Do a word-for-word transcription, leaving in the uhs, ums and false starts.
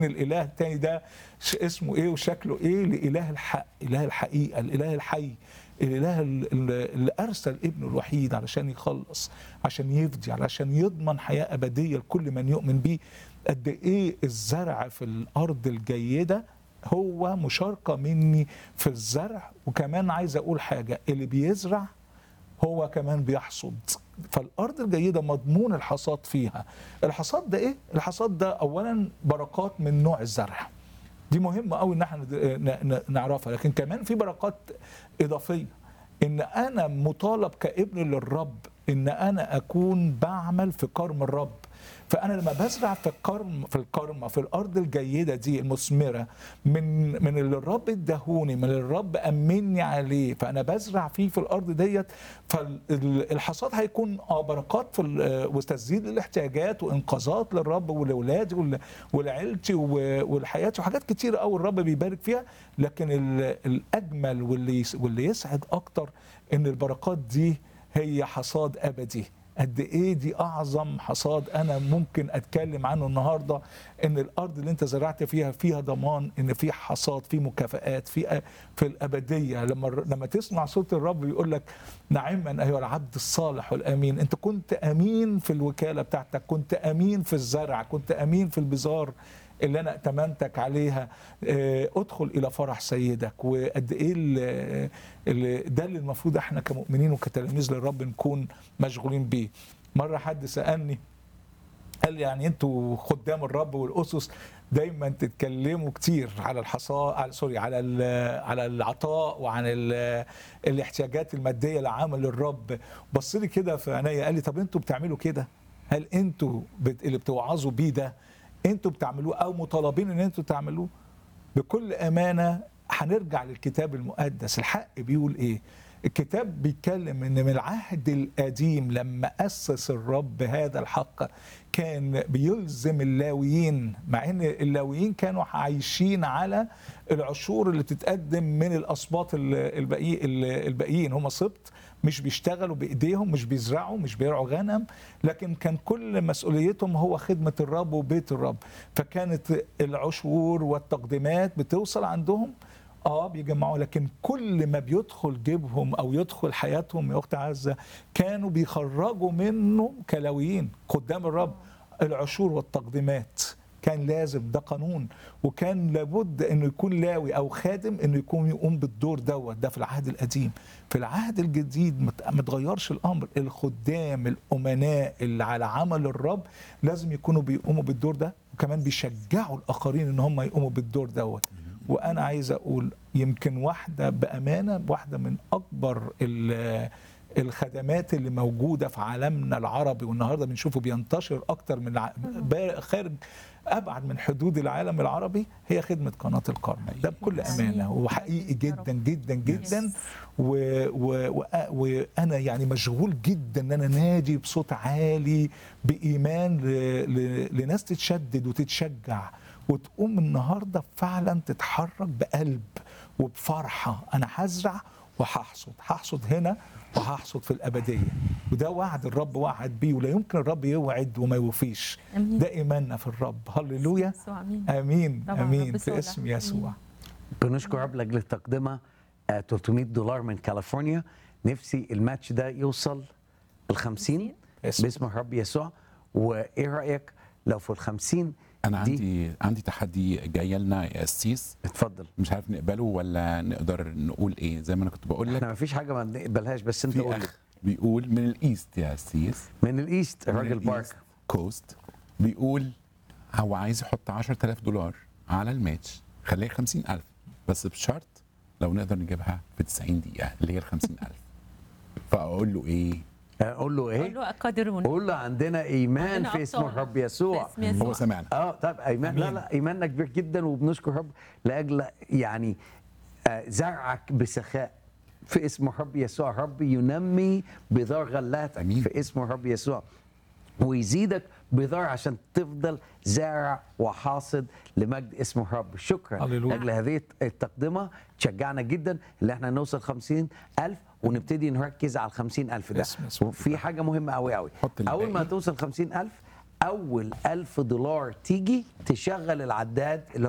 الاله التاني ده اسمه ايه وشكله ايه؟ لاله الحق، اله الحقيقه، الاله الحي، الاله اللي ارسل ابنه الوحيد علشان يخلص، عشان يفدي، علشان يضمن حياه ابديه لكل من يؤمن بيه. قد ايه الزرع في الارض الجيده هو مشاركه مني في الزرع. وكمان عايز اقول حاجه، اللي بيزرع هو كمان بيحصد. فالارض الجيده مضمون الحصاد فيها. الحصاد ده ايه؟ الحصاد ده اولا بركات من نوع الزرع، دي مهمه قوي ان احنا نعرفها. لكن كمان في بركات اضافيه، ان انا مطالب كابن للرب ان انا اكون بعمل في كرم الرب. فانا لما بزرع في الكرم في الكرمه في الارض الجيده دي المثمره من من اللي الرب اداهوني، من اللي الرب امني عليه، فانا بزرع فيه في الارض ديت. فالحصاد هيكون اه بركات في وتسديد الاحتياجات وانقاذات للرب ولاولادي ولعيلتي ولحياتي وحاجات كتيره قوي الرب بيبارك فيها. لكن الاجمل واللي واللي يسعد اكتر ان البركات دي هي حصاد ابدي. قد ايه دي اعظم حصاد انا ممكن اتكلم عنه النهارده، ان الارض اللي انت زرعت فيها فيها ضمان ان في حصاد، في مكافآت، في في الابديه. لما لما تسمع صوت الرب يقول لك نعما ايها العبد الصالح والامين، انت كنت امين في الوكاله بتاعتك، كنت امين في الزرع، كنت امين في البذار اللي انا ائتمنتك عليها. ادخل الى فرح سيدك. وقد ايه اللي ده اللي المفروض احنا كمؤمنين وكتلاميذ للرب نكون مشغولين بيه. مره حد سالني قال لي يعني انتوا خدام الرب والاسس دايما تتكلموا كتير على الحصاد، على سوري على على العطاء وعن الاحتياجات الماديه لعمل الرب. بص لي كده في عينيا قال لي طب انتوا بتعملوا كده؟ هل انتوا اللي بتوعظوا بيه ده انتوا بتعملوه او مطالبين ان انتوا تعملوه؟ بكل امانه هنرجع للكتاب المقدس. الحق بيقول ايه؟ الكتاب بيتكلم ان من العهد القديم لما اسس الرب هذا الحق كان بيلزم اللاويين، مع ان اللاويين كانوا عايشين على العشور اللي بتتقدم من الاسباط الباقيين. هم سبط مش بيشتغلوا بايديهم، مش بيزرعوا، مش بيرعوا غنم، لكن كان كل مسؤوليتهم هو خدمه الرب وبيت الرب. فكانت العشور والتقديمات بتوصل عندهم، اه بيجمعوا، لكن كل ما بيدخل جيبهم او يدخل حياتهم يا اخت عزه كانوا بيخرجوا منه كلاويين قدام الرب العشور والتقديمات. كان لازم، ده قانون، وكان لابد انه يكون لاوي او خادم انه يكون يقوم بالدور دوت. ده في العهد القديم. في العهد الجديد ما تغيرش الامر. الخدام الامناء اللي على عمل الرب لازم يكونوا بيقوموا بالدور ده، وكمان بيشجعوا الاخرين ان هم يقوموا بالدور دوت. وانا عايز اقول يمكن واحده بامانه، واحده من اكبر الخدمات اللي موجوده في عالمنا العربي، والنهارده بنشوفه بينتشر اكتر من خارج ابعد من حدود العالم العربي، هي خدمه قناه الكرم. ده بكل امانه وحقيقي جدا جدا جدا. وانا يعني مشغول جدا ان انا نادي بصوت عالي بايمان لناس تتشدد وتتشجع وتقوم النهارده فعلا تتحرك بقلب وبفرحه. انا هزرع وهحصد، هحصد هنا وهحصد في الابديه. وده وعد الرب وعد بيه، ولا يمكن الرب يوعد وما يوفيش. ده ايماننا في الرب. هللويا. امين امين في اسم يسوع. بنشكر رب لاجل التقدمه ثلاثمائة دولار من كاليفورنيا. نفسي الماتش ده يوصل ال خمسين باسم الرب يسوع. وايه رايك لو في ال خمسين؟ أنا عندي عندي تحدي جاي لنا يا قسيس. اتفضل. مش عارف نقبله ولا نقدر نقول إيه. زي ما أنا كنت بقول لك، احنا ما فيش حاجة ما بنقبلهاش، بس أنت قول. بيقول من الإيست يا قسيس، من الإيست الراجل بارك كوست، بيقول هو عايز يحط عشرة آلاف دولار على الماتش، خليه خمسين ألف، بس بشرط لو نقدر نجيبها في تسعين دقيقة اللي هي ال خمسين ألف. فأقول له إيه؟ اقول له ايه؟ قول له قادرون. قول له عندنا ايمان في اسم الرب يسوع. هو سمعنا. اه طب ايمان. لا لا ايماننا كبير جدا، وبنشكر الرب لاجل يعني آه زرعك بسخاء في اسم الرب يسوع. الرب ينمي بذار غلاتك في اسم الرب يسوع، ويزيدك بذار عشان تفضل زارع وحاصد لمجد اسم الرب. شكرا لاجل هذه التقدمه، تشجعنا جدا اللي احنا نوصل خمسين ألف ونبتدي نركز على الخمسين ألف ده. وفي حاجة مهمة قوي قوي، أول ما توصل خمسين ألف اول ألف دولار تيجي تشغل العداد اللي